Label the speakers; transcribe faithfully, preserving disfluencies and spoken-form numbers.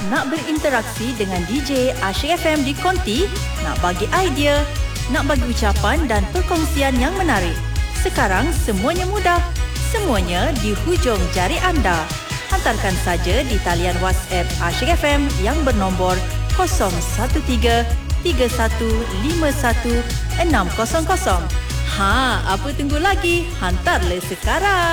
Speaker 1: Nak berinteraksi dengan D J Asyik F M di Konti? Nak bagi idea? Nak bagi ucapan dan perkongsian yang menarik? Sekarang semuanya mudah. Semuanya di hujung jari anda. Hantarkan saja di talian WhatsApp Asyik F M yang bernombor kosong satu tiga tiga satu lima satu enam kosong kosong. Ha, apa tunggu lagi? Hantarlah sekarang.